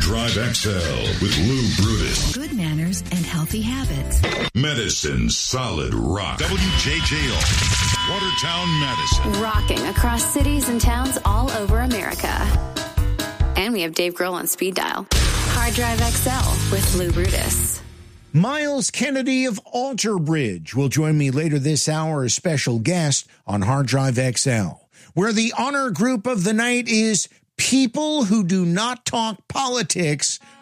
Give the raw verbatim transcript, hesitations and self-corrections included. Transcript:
Drive X L with Lou Brutus. Good manners and healthy habits. Medicine Solid Rock. W J J O. Watertown, Madison. Rocking across cities and towns all over America. And we have Dave Grohl on speed dial. Hard Drive X L with Lou Brutus. Miles Kennedy of Alter Bridge will join me later this hour as special guest on Hard Drive X L, where the honor group of the night is People Who Do Not Talk Politics